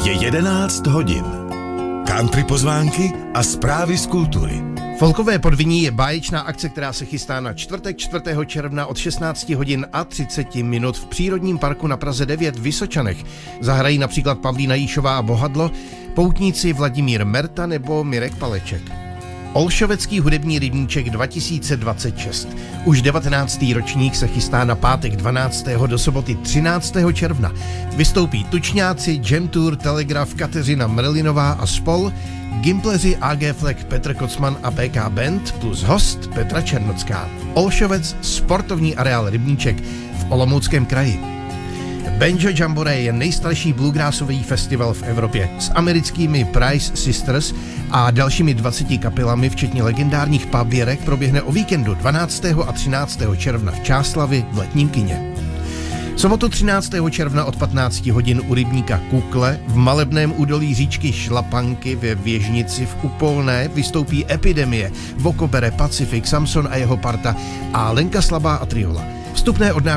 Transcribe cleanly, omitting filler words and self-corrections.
Je 11 hodin. Country pozvánky a zprávy z kultury. Folkové podviní je báječná akce, která se chystá na čtvrtek 4. června od 16 hodin a 30 minut v přírodním parku na Praze 9 v Vysočanech. Zahrají například Pavlína Jíšová a Bohadlo, poutníci Vladimír Merta nebo Mirek Paleček. Olšovecký hudební rybníček 2026. Už 19. ročník se chystá na pátek 12. do soboty 13. června. Vystoupí tučňáci, Jam Tour, Telegraf, Kateřina Mrlinová a spol, gimpleři AG Fleck Petr Kocman a PK Band plus host Petra Černocká. Olšovec, sportovní areál Rybníček v Olomouckém kraji. Banjo Jamboree je nejstarší bluegrassový festival v Evropě s americkými Price Sisters a dalšími 20 kapelami, včetně legendárních puběrek, proběhne o víkendu 12. a 13. června v Čáslavi v Letním kině. Sobotu 13. června od 15 hodin u rybníka Kukle v malebném údolí říčky Šlapanky ve Věžnici v Upolné vystoupí Epidemie, Vokobere, Pacific, Samson a jeho parta a Lenka Slabá a Triola. Vstupné od